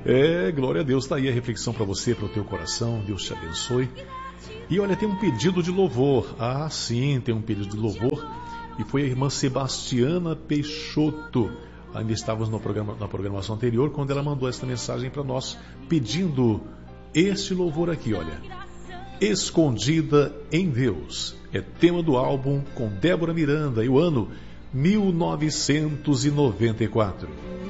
Glória a Deus. Está aí a reflexão para você, para o teu coração. Deus te abençoe. E olha, tem um pedido de louvor. Ah, sim, tem um pedido de louvor. E foi a irmã Sebastiana Peixoto. Ainda estávamos na programação anterior, quando ela mandou esta mensagem para nós, pedindo este louvor aqui, olha. Escondida em Deus. É tema do álbum com Débora Miranda e o ano 1994.